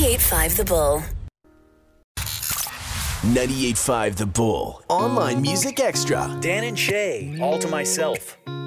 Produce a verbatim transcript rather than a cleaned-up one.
ninety-eight point five The Bull. ninety-eight point five The Bull. Online Music Extra. Dan and Shay, All to Myself.